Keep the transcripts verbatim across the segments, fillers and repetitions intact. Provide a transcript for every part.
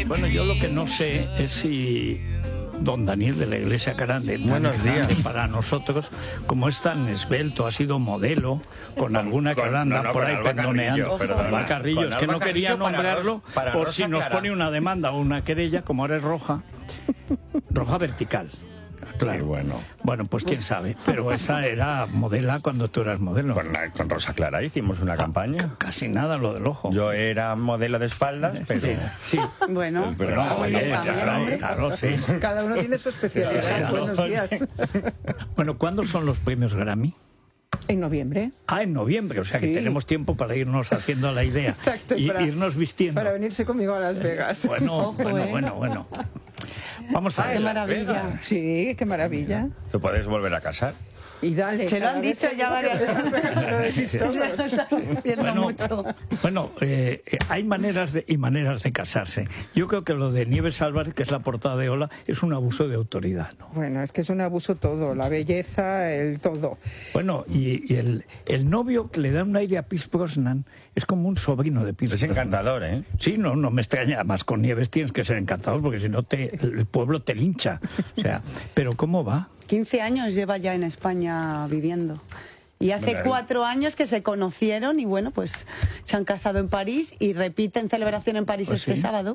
Bueno, yo lo que no sé es si don Daniel de la Iglesia Grande, buenos días, para nosotros, como es tan esbelto, ha sido modelo, con alguna Con- caranda no, no, por con ahí Alba pendoneando. Carrillo, perdona. Alba Carrillo, Con es que Alba no quería Carrillo para nombrarlo Ros- para por Rosa si nos Clara. pone una demanda o una querella, como ahora es roja, roja vertical. Claro. Sí, bueno. Bueno, pues quién sabe, pero esa era modela cuando tú eras modelo. Con, la- con Rosa Clara hicimos una campaña. Casi nada lo del ojo. Yo era modelo de espaldas, pero... Sí, sí. Bueno, Pero No, no, oye, bien, claro, también, hombre. claro, sí. Cada uno tiene su especialidad. Claro. Buenos días. Bueno, ¿cuándo son los premios Grammy? En noviembre. Ah, en noviembre, o sea que Sí. tenemos tiempo para irnos haciendo la idea. Exacto, y para- irnos vistiendo. Para venirse conmigo a Las Vegas. Bueno, Ojo, bueno, ¿eh? bueno, bueno. Vamos a qué ver. maravilla. Sí, qué maravilla. ¿Te puedes volver a casar? Y dale. Se lo cada han vez dicho que ya digo varias que me das Vegas, lo decís todo. Ya lo estamos haciendo Bueno, mucho. bueno eh, eh, hay maneras de, y maneras de casarse. Yo creo que lo de Nieves Álvarez, que es la portada de Hola, es un abuso de autoridad, ¿no? Bueno, es que es un abuso todo, la belleza, el todo. Bueno, y, y el, el novio que le da un aire a Pierce Brosnan es como un sobrino de Pierce Es Brosnan. encantador, ¿eh? Sí, no, no me extraña. Además, con Nieves tienes que ser encantador porque si no te, el pueblo te lincha. O sea, pero ¿cómo va? quince años lleva ya en España viviendo. Y hace Bueno, cuatro años que se conocieron y bueno, pues se han casado en París y repiten celebración en París Pues este sí. sábado.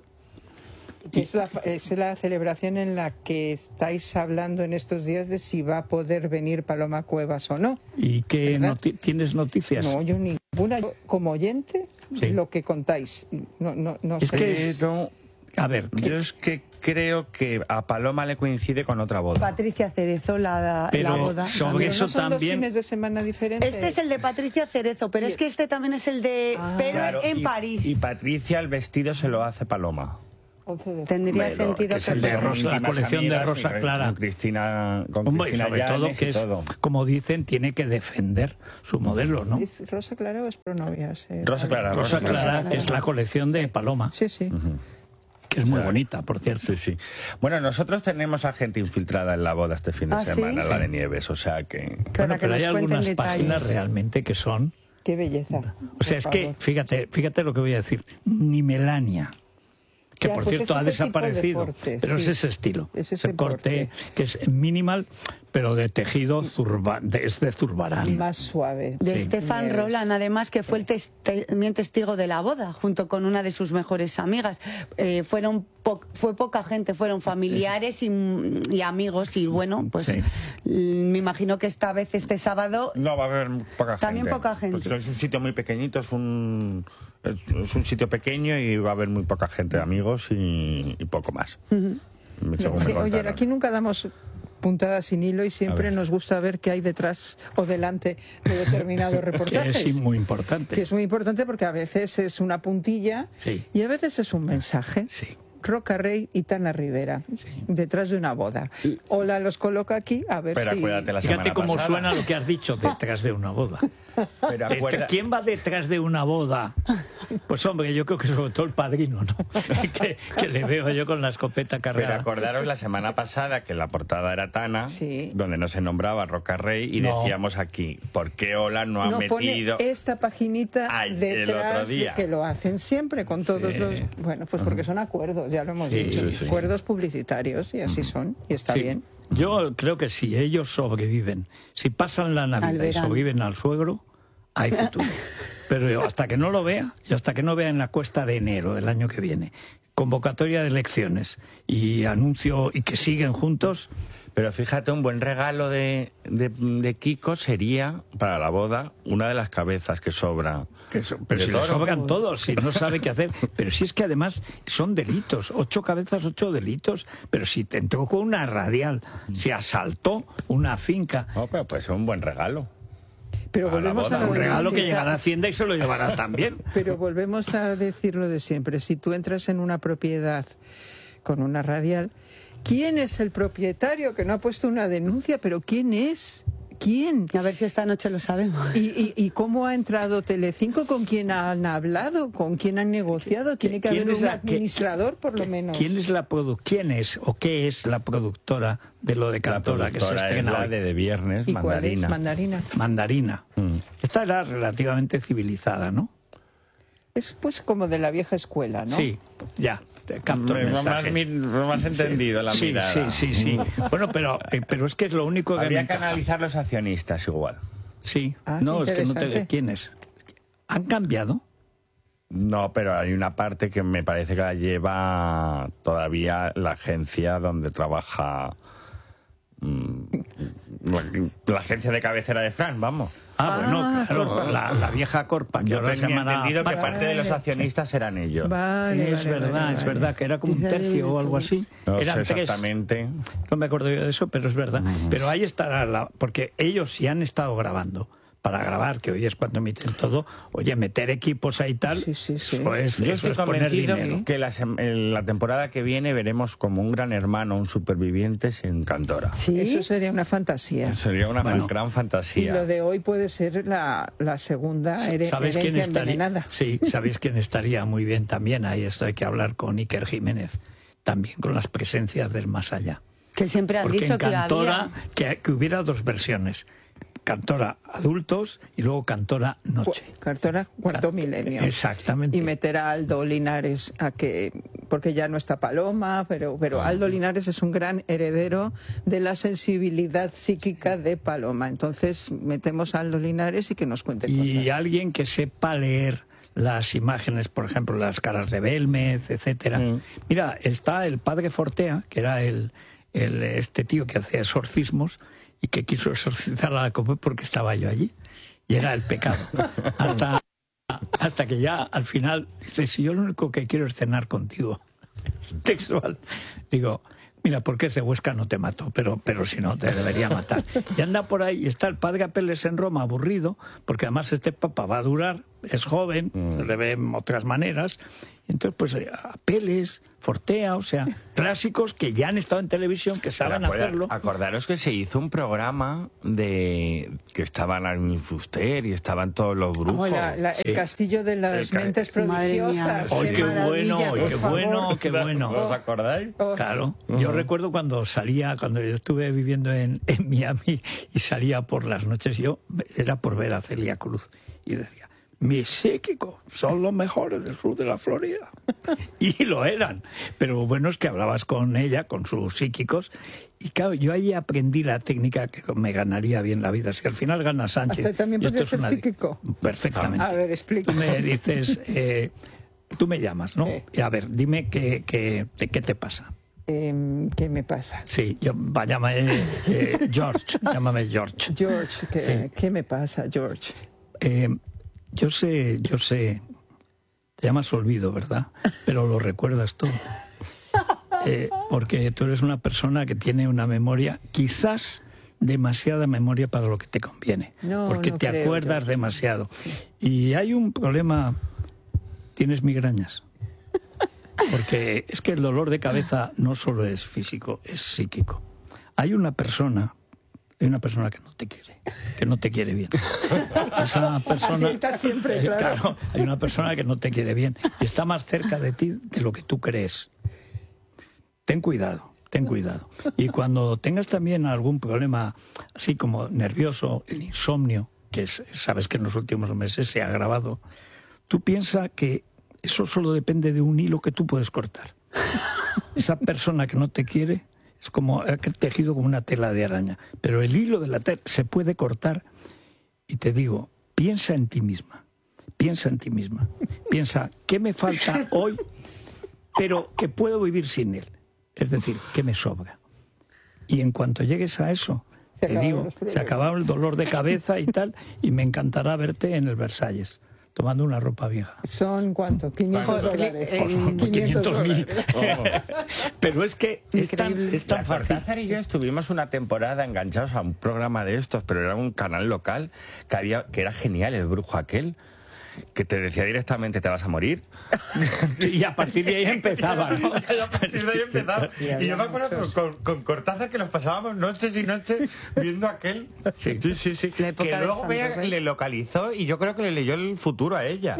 Es la, es la celebración en la que estáis hablando en estos días de si va a poder venir Paloma Cuevas o no. ¿Y qué ¿Verdad? noti- tienes noticias? No, yo ninguna. Yo, como oyente, Sí. lo que contáis. No, no, no Es sé. que es- Pero A ver, ¿qué- yo es que creo que a Paloma le coincide con otra boda. Patricia Cerezo, la, Pero la boda. sobre Pero eso no son dos también- fines de semana diferentes. Este es el de Patricia Cerezo, pero Y- es que este también es el de... Ah. pero Claro, en y- París. Y Patricia el vestido se lo hace Paloma. once de Tendría Hombre, lo- sentido que es el de fuera. Rosa, la Íntimas colección de amigas, Rosa con- Clara. Con Cristina, con hombre, y Cristina sobre todo Llanes que y es, todo. como dicen, tiene que defender su modelo, ¿no? ¿Es Rosa Clara o es Pronovias? Eh, Rosa Clara, Rosa Rosa Clara. Clara, que es la colección de Paloma, Sí, sí. que es muy O sea, bonita, por cierto. Sí, sí. Bueno, nosotros tenemos a gente infiltrada en la boda este fin de ¿Ah, sí? semana, la Sí. de Nieves, o sea que... Que Bueno, ahora que pero hay nos cuenten algunas detalles. páginas realmente que son... Qué belleza. O sea, por es que, favor. fíjate, fíjate lo que voy a decir. Ni Melania, que Ya, por pues cierto es ha ese tipo de desaparecido, porte, pero sí. es ese estilo. Es ese corte porte. que es minimal, pero de tejido zurba, de, es de zurbarán. Más suave. De Sí. Stefan Nieves. Roland, además, que fue el tes- también testigo de la boda, junto con una de sus mejores amigas. Eh, fueron po- fue poca gente, fueron familiares y, y amigos, y bueno, pues Sí. mm, me imagino que esta vez, este sábado, No, va a haber poca También gente. poca gente. Porque es un sitio muy pequeñito, es un, es es un sitio pequeño y va a haber muy poca gente, amigos y, y poco más. Según me Sí, oye, contaron. aquí nunca damos puntadas sin hilo y A siempre ver. nos gusta ver qué hay detrás o delante de determinados Que reportajes. es muy importante. Que es muy importante porque a veces es una puntilla Sí. y a veces es un mensaje. Sí. Roca Rey y Tana Rivera, detrás de una boda. Hola, los coloca aquí, a ver Pero si... acuérdate la Fíjate semana cómo pasada. suena lo que has dicho, detrás de una boda. Pero Detra- acuerda- ¿Quién va detrás de una boda? Pues hombre, yo creo que sobre todo el padrino, ¿no? que, que le veo yo con la escopeta Pero cargada. acordaros la semana pasada que la portada era Tana, Sí. donde no se nombraba Roca Rey y No. decíamos aquí, ¿por qué Ola no ha No metido? pone esta paginita Ay, el detrás otro día. de que lo hacen siempre con todos Sí. los... Bueno, pues porque son acuerdos, ya lo hemos Sí, dicho. sí, sí. Acuerdos publicitarios y así son, y está Sí. bien. Yo creo que si ellos sobreviven, si pasan la Navidad y verano. sobreviven al suegro, hay futuro. Pero yo, hasta que no lo vea, y hasta que no vea en la cuesta de enero del año que viene, convocatoria de elecciones y anuncio y que siguen juntos, Pero fíjate, un buen regalo de, de, de Kiko sería, para la boda, una de las cabezas que sobra. que so- pero De si le toro. sobran todos, si no sabe qué hacer. Pero si es que además son delitos, ocho cabezas, ocho delitos. Pero si te entró con una radial, si asaltó una finca, No, pero pues es un buen regalo. Pero A la volvemos boda, a lo un de regalo que siempre. llegará a Hacienda y se lo llevará también. Pero volvemos a decir lo de siempre. Si tú entras en una propiedad con una radial, ¿quién es el propietario que no ha puesto una denuncia? ¿Pero quién es? ¿Quién? a ver si esta noche lo sabemos. ¿Y, y, y cómo ha entrado Telecinco? ¿Con quién han hablado? ¿Con quién han negociado? Tiene que ¿Quién haber es un la que- administrador, por lo menos. ¿Quién es la produ quién es o qué es la productora de lo de La Cantora que se productora es estrena la hoy? de, de viernes, ¿Y cuál es? Mandarina. Mandarina. Mandarina. Mm. Esta era relativamente civilizada, ¿no? Es pues como de la vieja escuela, ¿no? Sí, ya. capto el Me- mensaje. me has mi- me has entendido la sí, mirada. Sí, sí, sí. Bueno, pero, eh, pero es que es lo único que me Habría que encaja. analizar los accionistas igual. Sí, Ah, no, es que no te... interesante. ¿Quiénes? ¿Han cambiado? No, pero hay una parte que me parece que la lleva todavía la agencia donde trabaja mm, la, la agencia de cabecera de Fran, vamos. Ah, bueno, Ah, claro, Corpa. la, la vieja Corpa, que Yo ahora se tenía llamará... entendido que Vale, parte de los Vale. accionistas eran ellos. Vale, es vale, verdad, vale, es vale. verdad, que era como un tercio o algo así. No Eran sé tres. exactamente. No me acuerdo yo de eso, pero es verdad. Pero ahí estará la... Porque ellos sí han estado grabando. Para grabar, que hoy es cuando emiten todo, oye, meter equipos ahí y tal, Sí, sí, sí. eso es, Yo eso estoy es poner convencido dinero. que la, sem- en la temporada que viene veremos como un gran hermano, un supervivientes en Cantora. Sí. Eso sería una fantasía. Sería una Bueno. gran Y fantasía. lo de hoy puede ser la, la segunda here- ¿Sabéis quién herencia estaría? envenenada. Sí, ¿sabéis quién estaría muy bien también? Ahí esto hay que hablar con Iker Jiménez, también con las presencias del más allá. Que siempre han Porque dicho en que Cantora, había... que, que hubiera dos versiones. Cantora adultos y luego Cantora noche. Cu- Cartora cuarto milenio. Exactamente. Y meter a Aldo Linares a que, porque ya no está Paloma, pero, pero Aldo Linares es un gran heredero de la sensibilidad psíquica de Paloma. Entonces metemos a Aldo Linares y que nos cuente Y cosas. alguien que sepa leer las imágenes, por ejemplo, las caras de Belmez, etcétera. Mm. Mira, está el padre Fortea, que era el, el este tío que hacía exorcismos y que quiso exorcizar a la COPE porque estaba yo allí. Y era el pecado. Hasta, hasta que ya al final dice, si yo lo único que quiero es cenar contigo. Textual. Digo, mira, porque ese Huesca no te mató, pero, pero si no, te debería matar. Y anda por ahí, y está el padre Apeles en Roma, aburrido, porque además este papa va a durar, es joven, se le ve en otras maneras. Entonces, pues eh, Apeles, Fortea, o sea, clásicos que ya han estado en televisión, que saben Pero acorda- hacerlo. Acordaros que se hizo un programa de que estaban Armin Fuster y estaban todos los Como brujos. la- la- Sí. el castillo de las El ca- mentes Madre mía. prodigiosas. ¡Ay, qué maravilla, bueno, ay, por qué favor. bueno, qué bueno! ¿Os acordáis? Oh. Claro, yo recuerdo cuando salía, cuando yo estuve viviendo en, en Miami y salía por las noches, yo era por ver a Celia Cruz y decía, mis psíquicos son los mejores del sur de la Florida. Y lo eran. Pero bueno es que hablabas con ella, con sus psíquicos, y claro, yo ahí aprendí la técnica que me ganaría bien la vida. Si al final gana Sánchez... Hasta también y esto podría es ser una- psíquico. Perfectamente. A ver, explica. Tú me dices, eh, tú me llamas, ¿no? Sí. Y a ver, dime qué, qué, qué te pasa. Em, ¿Qué me pasa? Sí, yo, va, llámame eh, George, llámame George. George, ¿qué, Sí. ¿qué me pasa, George? Eh, yo sé, yo sé, te llamas Olvido, ¿verdad? Pero lo recuerdas todo. Eh, porque tú eres una persona que tiene una memoria, quizás demasiada memoria para lo que te conviene. No, porque no te creo, acuerdas George. demasiado. Y hay un problema, tienes migrañas. Porque es que el dolor de cabeza no solo es físico, es psíquico. Hay una persona, hay una persona que no te quiere, que no te quiere bien. Esa persona, Acierta siempre, eh, claro. hay una persona que no te quiere bien y está más cerca de ti de lo que tú crees. Ten cuidado, ten cuidado. Y cuando tengas también algún problema así como nervioso, el insomnio, que es, sabes que en los últimos meses se ha agravado, tú piensas que eso solo depende de un hilo que tú puedes cortar. Esa persona que no te quiere es como ha tejido como una tela de araña, pero el hilo de la tela se puede cortar. Y te digo, piensa en ti misma, piensa en ti misma, piensa qué me falta hoy, pero que puedo vivir sin él. Es decir, que me sobra. Y en cuanto llegues a eso, Se te acaban digo, los problemas. se acabó el dolor de cabeza y tal, y me encantará verte en el Versalles, tomando una ropa vieja. ¿Son cuánto? quinientos Joder, dólares. eh, quinientos mil. dólares. Pero es que es tan, Increíble. es tan La fácil. Cortázar y yo estuvimos una temporada enganchados a un programa de estos, pero era un canal local que había que era genial, el brujo aquel, que te decía directamente te vas a morir. Y a partir de ahí empezaba, ¿no? Y a partir de ahí empezaba. Sí, Y yo había me acuerdo con, muchos. con, con Cortázar que nos pasábamos noches y noches viendo aquel. Sí. sí, sí. sí. La época Que de luego Santo veía, Rey. le localizó y yo creo que le leyó el futuro a ella.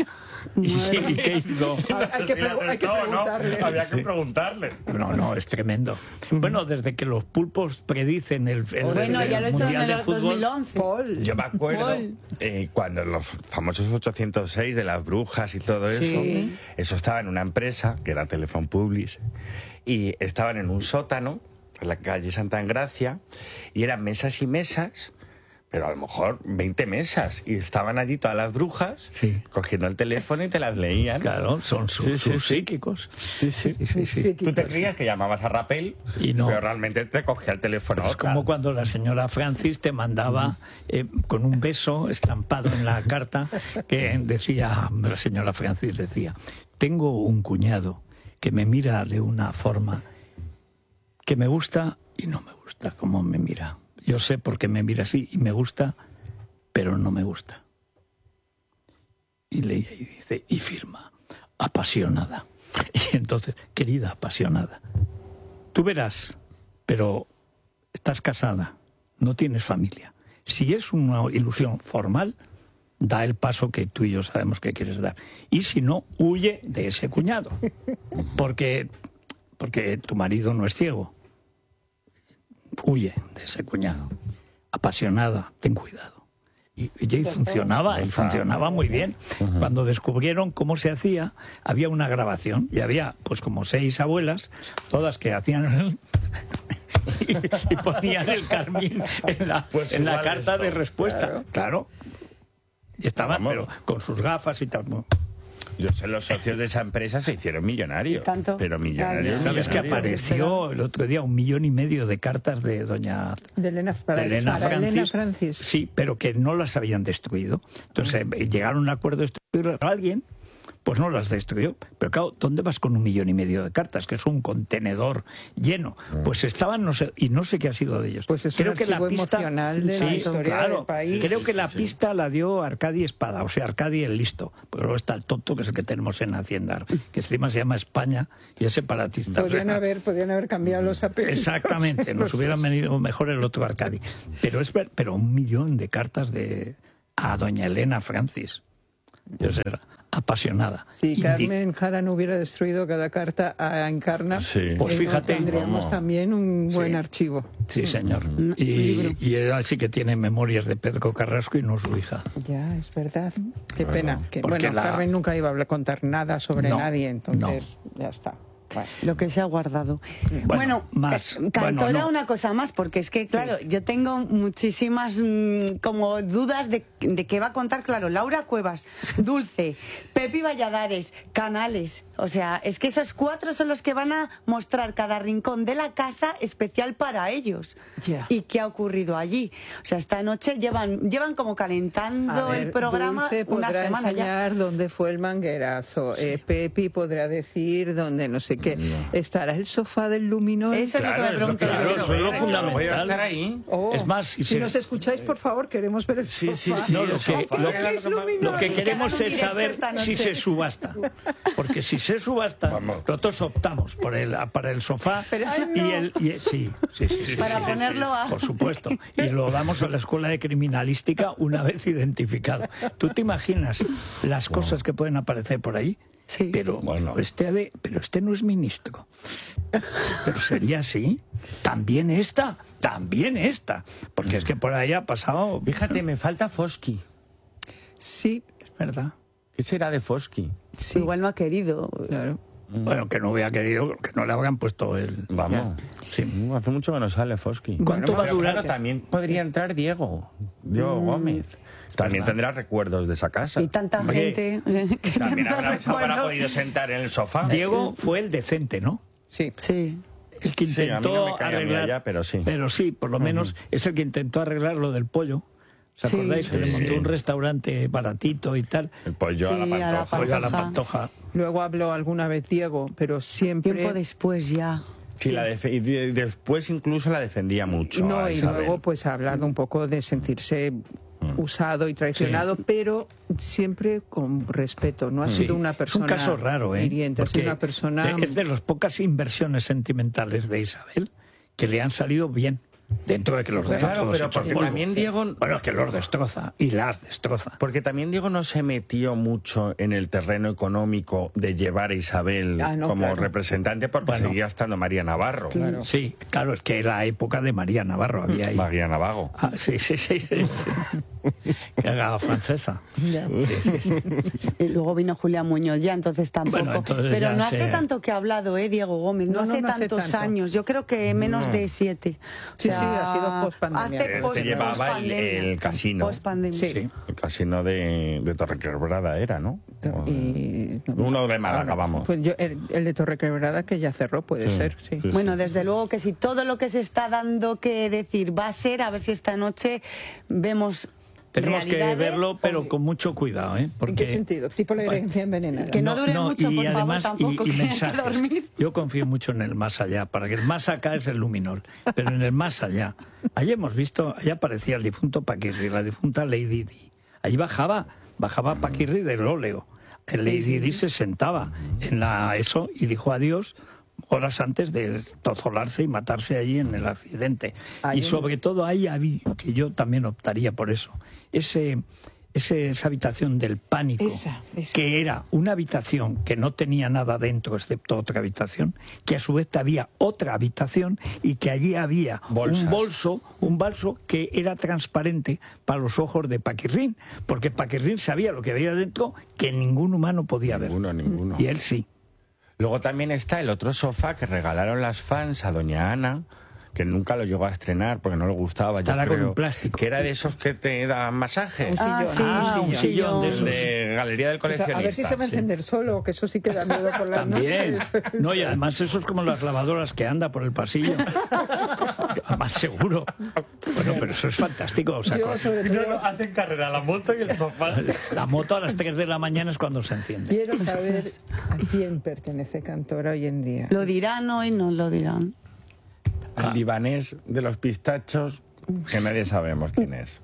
¿Y qué hizo? Hay que, pregu- hay que No, no, preguntarle. había que preguntarle. No, no, es tremendo. Bueno, desde que los pulpos predicen el, el, Bueno, el ya lo hicieron Mundial en de el Fútbol. dos mil once. Paul. Yo me acuerdo Paul. eh, cuando los famosos ochocientos seis de las brujas y todo eso, Sí. eso estaba en una empresa que era Telefon Publis y estaban en un sótano en la calle Santa Engracia y eran mesas y mesas, pero a lo mejor veinte mesas y estaban allí todas las brujas Sí. cogiendo el teléfono y te las leían. Claro, son sus, Sí, sí, sus sí. psíquicos. Sí, sí. Sí, sí, sí. Sí, Tú te creías que llamabas a Rapel, Y no. pero realmente te cogía el teléfono. Es como cuando la señora Francis te mandaba eh, con un beso estampado en la carta que decía, la señora Francis decía, tengo un cuñado que me mira de una forma que me gusta y no me gusta como me mira. Yo sé por qué me mira así y me gusta, pero no me gusta. Y leía y dice, y firma, apasionada. Y entonces, querida apasionada, tú verás, pero estás casada, no tienes familia. Si es una ilusión formal, da el paso que tú y yo sabemos que quieres dar. Y si no, huye de ese cuñado. Porque, porque tu marido no es ciego. Huye de ese cuñado. Apasionada, ten cuidado. Y, y funcionaba, y funcionaba muy bien. Cuando descubrieron cómo se hacía, había una grabación y había pues como seis abuelas, todas que hacían y, y ponían el carmín en la, Pues en la igual carta esto, de respuesta. claro. Claro. Y estaban, Vamos. pero con sus gafas y tal. Yo sé, los socios de esa empresa se hicieron millonarios. Tanto. Pero millonarios. ¿Sabes que millonarios. apareció el otro día un millón y medio de cartas de doña De Elena, para, de Elena, para Francis, Elena Francis. Sí, pero que no las habían destruido. Entonces eh, llegaron a un acuerdo de destruirlas. Alguien, pues no las destruyó. Pero claro, ¿dónde vas con un millón y medio de cartas? Que es un contenedor lleno. Pues estaban, no sé, y no sé qué ha sido de ellos. Pues es un archivo emocional de la historia claro, del país. Creo que la pista la dio Arcadi Espada, o sea, Arcadi el listo. Pero luego está el tonto, que es el que tenemos en Hacienda, que encima se llama España y es separatista. Podrían O sea, haber, podrían haber cambiado los apellidos. exactamente, nos hubieran venido mejor el otro Arcadi. Pero es ver- pero un millón de cartas de a doña Elena Francis. Yo sé, apasionada. Si Indi- Carmen Jara no hubiera destruido cada carta a Encarna, Sí. Pues eh, no fíjate, tendríamos vamos. también un buen Sí. archivo. Sí, señor. Un Y, libro. y ella sí que tiene memorias de Pedro Carrasco y no su hija. Ya, es verdad. Qué Bueno, pena. Que, porque bueno, la- Carmen nunca iba a hablar- contar nada sobre No, nadie, entonces ya está. Bueno. Lo que se ha guardado. Bueno, Bueno, más. eh, Cantora, Bueno, no. una cosa más, porque es que, claro, yo tengo muchísimas mm, como dudas de, de qué va a contar, claro, Laura Cuevas, Dulce, Pepi Valladares, Canales. O sea, es que esos cuatro son los que van a mostrar cada rincón de la casa especial para ellos. Ya. ¿Y qué ha ocurrido allí? O sea, esta noche llevan, llevan como calentando A ver, el programa Dulce una podrá semana ya. enseñar dónde fue el manguerazo. Eh, Pepi podrá decir dónde no sé qué. ¿Estará el sofá del luminol? Eso es lo que me Claro, es lo pregunto. que- claro, yo. eso es lo Ay, fundamental. Voy a estar ahí. Oh, Es más, si si se- nos escucháis, por favor, queremos ver el Sí, sí, sofá. sí. No, lo el que- sofá. lo- ¿Qué es luminol? Lo que queremos Quedan es directo saber esta noche. si se subasta. Porque si se subasta, Vamos. nosotros optamos por el, para el sofá Ay, y no. el. y- sí, sí, sí, sí, Para sí, sí, ponerlo a- Por supuesto. Y lo damos a la escuela de criminalística una vez identificado. ¿Tú te imaginas las cosas que pueden aparecer por ahí? Sí. Pero, Bueno. este de, pero este no es ministro. Pero sería así. También esta, también esta. Porque es que por ahí ha pasado. Fíjate, me falta Fosky. Sí, Es verdad. ¿Qué será de Fosky? sí. Igual no ha querido. Claro. Bueno, que no hubiera querido, que no le habrán puesto el. Vamos. Sí. Mm, Hace mucho que no sale Fosky. ¿Cuánto va a Pero durar? claro, también podría entrar Diego. Diego Gómez. También ¿Verdad? tendrá recuerdos de esa casa. Y tanta Oye, gente. que También tanto habrá, se habrá recuerdo. podido sentar en el sofá. Diego fue el decente, ¿no? Sí. Sí. El que Sí, a mí intentó no me cae a mí arreglar. allá, pero sí. Pero sí, por lo menos es el que intentó arreglar lo del pollo. ¿Os Sí. acordáis? Que le Sí. montó un restaurante baratito y tal. El pollo a Sí, la a la pantoja. Pollo a la Pantoja. pantoja. Luego habló alguna vez Diego, pero siempre... Tiempo después ya. Sí, la defe- y de- después incluso la defendía mucho. No, a y Isabel. luego pues ha hablado un poco de sentirse usado y traicionado, pero siempre con respeto. No ha Sí. sido una Es persona un caso raro, ¿eh? hiriente, ha sido Porque una persona... es de las pocas inversiones sentimentales de Isabel que le han salido bien. Dentro de que los deja Claro, todos pero hechos porque polvo. también Diego... Bueno, que los destroza y las destroza. Porque también Diego no se metió mucho en el terreno económico de llevar a Isabel Ah, no, como claro. representante, porque Bueno. seguía estando María Navarro. Claro. Sí, claro, es que la época de María Navarro había ahí. María Navago. Ah, sí, sí, sí, sí, sí. Que haga francesa. Ya. Sí, sí, sí. Y luego vino Julián Muñoz ya, entonces tampoco. Bueno, entonces Pero ya no hace se- tanto que ha hablado, ¿eh, Diego Gómez? No, No, no, hace no hace tantos tanto. años. Yo creo que menos No. de siete. O Sí, sí, sea, ha sido pospandemia. hace Este post- llevaba el- pospandemia. el casino. Pospandemia. Sí. Sí. El casino de, de Torrequebrada era, ¿no? O de- Y- Uno de Málaga, vamos. Pues yo, el, el de Torrequebrada que ya cerró, puede Sí, ser, sí. sí. Bueno, desde luego que si todo lo que se está dando que decir va a ser, a ver si esta noche vemos Tenemos que realidades verlo, pero o- con mucho cuidado, ¿eh? ¿En qué sentido? Tipo la herencia envenenada. Que no dure mucho, y por favor, además, tampoco, y, y que hay que mensajes. dormir. Yo confío mucho en el más allá, para que el más acá es el luminol, pero en el más allá. Allí hemos visto, allá aparecía el difunto Paquirri, la difunta Lady Di. Allí bajaba, bajaba Paquirri del óleo. El Lady Di se sentaba en la eso y dijo adiós horas antes de tozolarse y matarse allí en el accidente. Hay Y un- sobre todo ahí había, que yo también optaría por eso, ese, ese esa habitación del pánico, Esa, esa. que era una habitación que no tenía nada dentro excepto otra habitación, que a su vez había otra habitación y que allí había Bolsas. un bolso, un balso que era transparente para los ojos de Paquirrín, porque Paquirrín sabía lo que había dentro que ningún humano podía Ninguno, ver. ninguno. Y él sí. Luego también está el otro sofá que regalaron las fans a Doña Ana, que nunca lo llegó a estrenar porque no le gustaba, yo Estará con creo, un plástico. que era de esos que te dan masajes. Un Ah, sillón. sí, Ah, un sillón de El esos. de Galería del O sea, Coleccionista. a ver si se va a encender solo, que eso sí que da miedo por las También. noches. No, y además eso es como las lavadoras que anda por el pasillo. Más seguro. Bueno, pero eso es fantástico. O sea, Yo, con- sobre todo, hacen carrera la moto y el sofá. la moto a las tres de la mañana es cuando se enciende. quiero saber a quién pertenece Cantora hoy en día. Lo dirán hoy, no lo dirán. El libanés de los pistachos, que nadie sabemos quién es.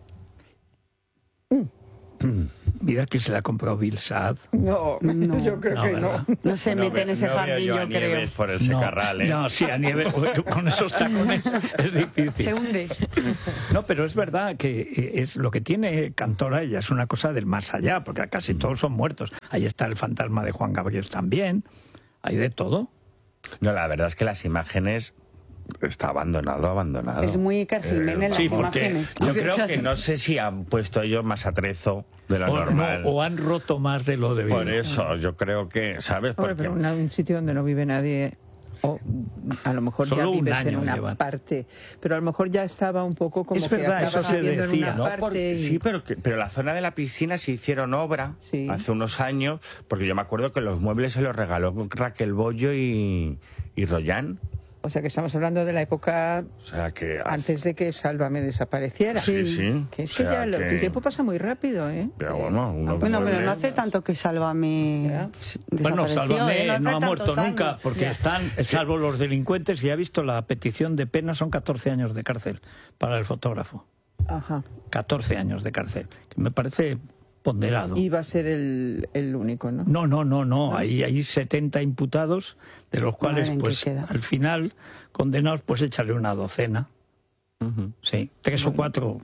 Mira que se la ha comprado Bill Saad. No, No, yo creo no, que ¿verdad? no. No se No mete en ve- ese no veo jardín, yo yo a creo. Nieves por el No, secarral, ¿eh? no, sí, a nieve, con esos tacones es difícil. Se hunde. No, pero es verdad que es lo que tiene Cantora, ella es una cosa del más allá, porque casi todos son muertos. Ahí está el fantasma de Juan Gabriel también, hay de todo. No, la verdad es que las imágenes está abandonado, abandonado. Es muy Iker Jiménez las sí, porque imágenes. Yo Sí, creo sí, que sí. no sé si han puesto ellos más atrezo de lo O, no, normal. o han roto más de lo debido. Por eso, yo creo que, ¿sabes? Hombre, Porque pero una- un sitio donde no vive nadie, o a lo mejor Solo ya un vives en año una llevan. parte, pero a lo mejor ya estaba un poco como Es que verdad, acabas eso se viviendo en decía, una ¿no? parte Porque- y- sí, pero, que- pero la zona de la piscina se hicieron obra Sí. hace unos años, porque yo me acuerdo que los muebles se los regaló Raquel Bollo y, y Rollán. O sea que estamos hablando de la época O sea que... antes de que Sálvame desapareciera. Sí, sí. Que es O que sea ya lo- que- el tiempo pasa muy rápido, ¿eh? Pero bueno, unos Bueno, pero no muebles- hace tanto que Sálvame Ya. Bueno, desapareció, Sálvame ¿eh? no, hace ha tantos muerto años. nunca, porque Ya. están, salvo los delincuentes, y ha visto la petición de pena, son catorce años de cárcel para el fotógrafo. Ajá. catorce años de cárcel, que me parece ponderado. Y va a ser el, el único, ¿no? No, no, no, no. Hay, hay setenta imputados, de los cuales, Madre, ¿en qué pues, queda? al final, condenados, pues échale una docena. Ujú. Sí, tres o cuatro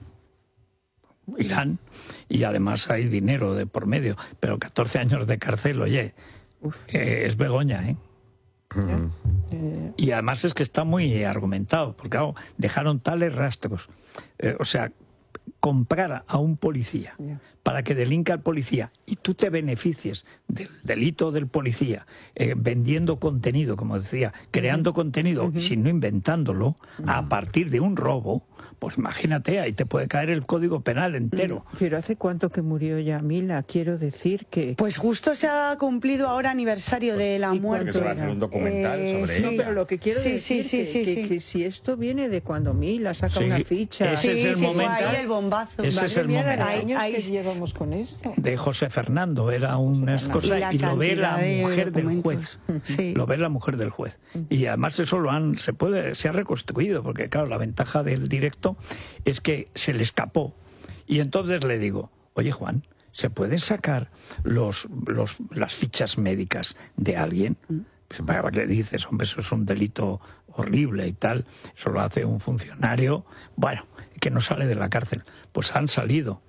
irán, y además hay dinero de por medio. Pero catorce años de cárcel, oye, Uf. eh, es Begoña, ¿eh? Ujú. Eh, Y además es que está muy argumentado, porque claro, dejaron tales rastros. Eh, o sea, comprar a un policía Ya. para que delinca al policía y tú te beneficies del delito del policía eh, vendiendo contenido, como decía, creando contenido, si no inventándolo, a partir de un robo, pues imagínate, ahí te puede caer el Código Penal entero. Pero ¿hace cuánto que murió Yamila? Quiero decir que... Pues justo se ha cumplido ahora aniversario de la ¿Y muerte. Que se va a hacer un documental Eh, sobre sí. No, ella. pero lo que quiero Sí, decir sí, que, sí, que- sí. que si esto viene de cuando Mila saca Sí, una ficha... ese Sí, es el sí, fue momento. ahí el bombazo. Ese Madre es el mía, momento. de años Ahí- que ahí- llevamos con esto. De José Fernando, era una cosa, Y la y lo ve la cantidad de mujer del documentos. juez. Sí. Lo ve la mujer del juez. Y además eso lo han, se puede, se ha reconstruido, porque claro, la ventaja del directo es que se le escapó. Y entonces le digo, oye Juan, ¿se pueden sacar los, los, las fichas médicas de alguien? ¿Para qué dices? Hombre, eso es un delito horrible y tal. Eso lo hace un funcionario, bueno, que no sale de la cárcel. Pues han salido.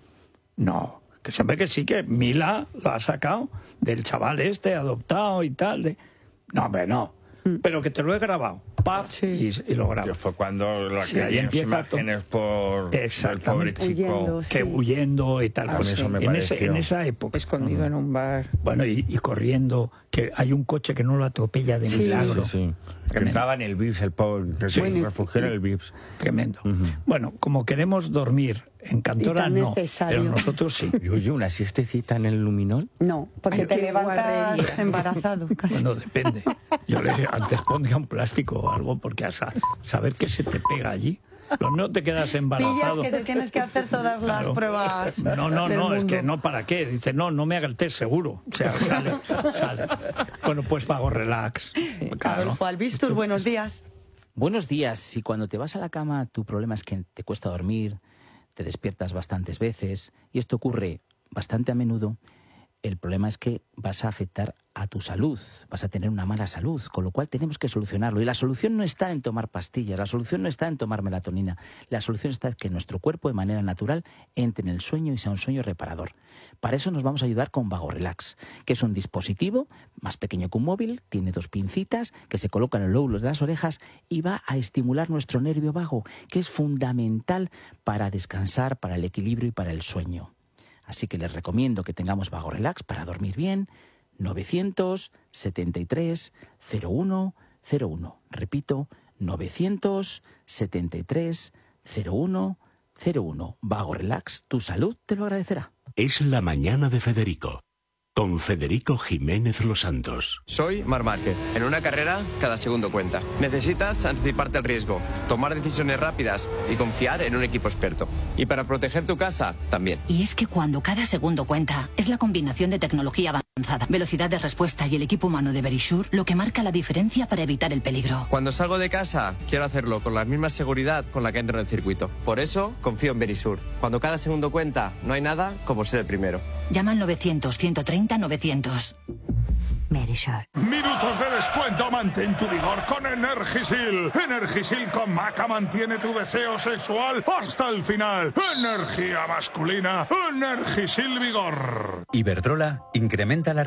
No, que siempre que sí, que Mila lo ha sacado del chaval este adoptado y tal. De... No, hombre, no. Pero que te lo he grabado, paf, sí. y, y lo grabo. Que fue cuando la sí, que ahí empieza imágenes por el pobre chico huyendo, que sí. huyendo y tal. Ah, pues, eso me en, ese, en esa época. Escondido uh-huh. en un bar. Bueno, y, y corriendo, que hay un coche que no lo atropella de sí, milagro. Sí, sí. Que estaba en el V I P S, el pobre, que se sí. refugió en el V I P S. Tremendo. Uh-huh. Bueno, como queremos dormir en Cantora, no, pero nosotros sí. ¿Y oye, una siestecita en el luminol? No, porque Ay, te levantas guarrería. Embarazado. Casi. Bueno, depende. Yo le antes pondría un plástico o algo, porque a sa saber qué se te pega allí. Pero no te quedas embarazado. Pillas que te tienes que hacer todas las claro. pruebas. No, no, del no, mundo. Es que no, ¿para qué? Dice, no, no me haga el test seguro. O sea, sale, sale. Bueno, pues pago relax. Claro. Adolfo Albistur, buenos días. Buenos días. Si cuando te vas a la cama tu problema es que te cuesta dormir, te despiertas bastantes veces, y esto ocurre bastante a menudo, el problema es que vas a afectar a tu salud, vas a tener una mala salud, con lo cual tenemos que solucionarlo. Y la solución no está en tomar pastillas, la solución no está en tomar melatonina, la solución está en que nuestro cuerpo de manera natural entre en el sueño y sea un sueño reparador. Para eso nos vamos a ayudar con Vago Relax, que es un dispositivo más pequeño que un móvil, tiene dos pincitas que se colocan en los lóbulos de las orejas y va a estimular nuestro nervio vago, que es fundamental para descansar, para el equilibrio y para el sueño. Así que les recomiendo que tengamos Vago Relax para dormir bien. novecientos setenta y tres cero uno cero uno. Repito, novecientos setenta y tres cero uno cero uno. Vago Relax, tu salud te lo agradecerá. Es la mañana de Federico, con Federico Jiménez Los Santos. Soy Marc Márquez. En una carrera, cada segundo cuenta. Necesitas anticiparte al riesgo, tomar decisiones rápidas y confiar en un equipo experto. Y para proteger tu casa, también. Y es que cuando cada segundo cuenta, es la combinación de tecnología avanzada, velocidad de respuesta y el equipo humano de Verisure lo que marca la diferencia para evitar el peligro. Cuando salgo de casa, quiero hacerlo con la misma seguridad con la que entro en el circuito. Por eso, confío en Verisure. Cuando cada segundo cuenta, no hay nada como ser el primero. Llama al novecientos ciento treinta novecientos. Verisure. Minutos de descuento, mantén tu vigor con Energisil. Energisil con maca mantiene tu deseo sexual hasta el final. Energía masculina, Energisil Vigor. Iberdrola incrementa la